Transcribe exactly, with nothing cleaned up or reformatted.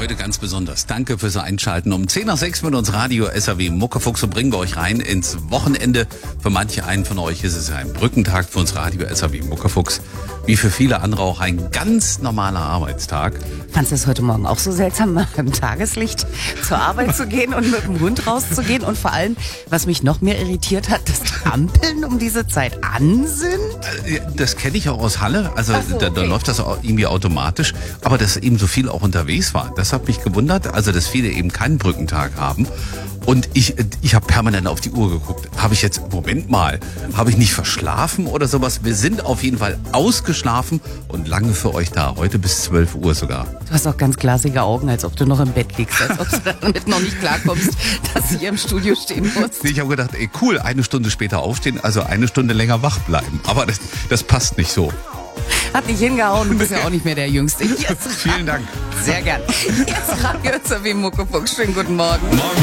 heute ganz besonders. Danke fürs Einschalten. Um zehn nach sechs mit uns Radio S R W Muckefuchs und bringen wir euch rein ins Wochenende. Für manche einen von euch ist es ein Brückentag, für uns Radio S R W Muckefuchs. Wie für viele andere auch ein ganz normaler Arbeitstag. Fandst du es heute Morgen auch so seltsam, mal im Tageslicht zur Arbeit zu gehen und mit dem Hund rauszugehen? Und vor allem, was mich noch mehr irritiert hat, dass die Ampeln um diese Zeit an sind? Das kenne ich auch aus Halle. Also Ach so, da, da okay. läuft das auch irgendwie automatisch. Aber dass eben so viel auch unterwegs war, das hat mich gewundert. Also dass viele eben keinen Brückentag haben. Und ich, ich habe permanent auf die Uhr geguckt. Habe ich jetzt, Moment mal, habe ich nicht verschlafen oder sowas? Wir sind auf jeden Fall ausgeschlafen und lange für euch da. Heute bis zwölf Uhr sogar. Du hast auch ganz glasige Augen, als ob du noch im Bett liegst, als ob du damit noch nicht klarkommst, dass du hier im Studio stehen musst. Ich habe gedacht, ey cool, eine Stunde später aufstehen, also eine Stunde länger wach bleiben. Aber das, das passt nicht so. Hat nicht hingehauen, du bist ja auch nicht mehr der Jüngste. Jetzt Vielen Dank. sehr gern. Jetzt Radio S R W Muckefuchs. Schönen guten Morgen. Morgen.